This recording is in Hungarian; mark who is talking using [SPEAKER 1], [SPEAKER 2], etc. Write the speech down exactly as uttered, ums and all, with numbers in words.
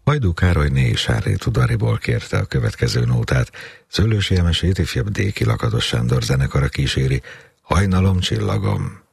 [SPEAKER 1] Hajdú Károlyné Sárré Tudariból kérte a következő nótát, Szőlősi Emesét ifjabb Déki Lakatos Sándor zenekara kíséri, Hajnalom csillagom.